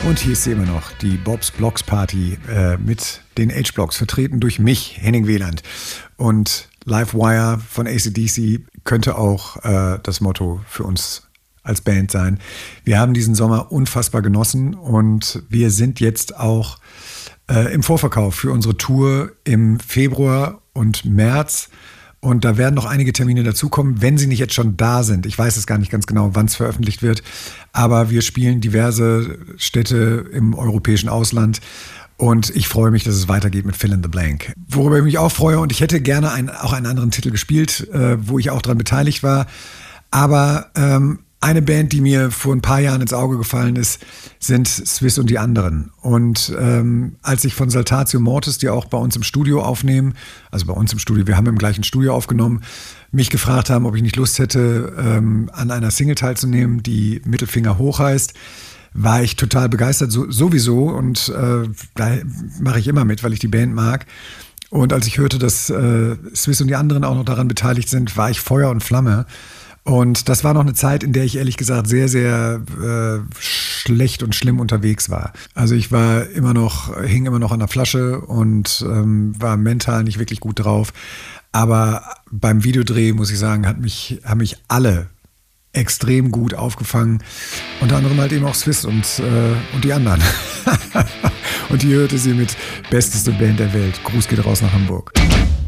Und hier ist sie immer noch, die Bob's Blocks Party mit den H-Blocks, vertreten durch mich, Henning Wieland. Und Livewire von AC/DC könnte auch das Motto für uns als Band sein. Wir haben diesen Sommer unfassbar genossen und wir sind jetzt auch im Vorverkauf für unsere Tour im Februar und März. Und da werden noch einige Termine dazukommen, wenn sie nicht jetzt schon da sind. Ich weiß es gar nicht ganz genau, wann es veröffentlicht wird. Aber wir spielen diverse Städte im europäischen Ausland. Und ich freue mich, dass es weitergeht mit Fill in the Blank. Worüber ich mich auch freue, und ich hätte gerne auch einen anderen Titel gespielt, wo ich auch daran beteiligt war. Aber eine Band, die mir vor ein paar Jahren ins Auge gefallen ist, sind Swiss und die anderen. Und als ich von Saltatio Mortis, die auch bei uns im Studio aufnehmen, also bei uns im Studio, wir haben im gleichen Studio aufgenommen, mich gefragt haben, ob ich nicht Lust hätte, an einer Single teilzunehmen, die Mittelfinger hoch heißt, war ich total begeistert, sowieso. Und da mache ich immer mit, weil ich die Band mag. Und als ich hörte, dass Swiss und die anderen auch noch daran beteiligt sind, war ich Feuer und Flamme. Und das war noch eine Zeit, in der ich ehrlich gesagt sehr, sehr schlecht und schlimm unterwegs war. Also ich hing immer noch an der Flasche und war mental nicht wirklich gut drauf. Aber beim Videodreh, muss ich sagen, haben mich alle extrem gut aufgefangen. Unter anderem halt eben auch Swiss und die anderen. Und hier hörte sie mit Besteste Band der Welt. Gruß geht raus nach Hamburg.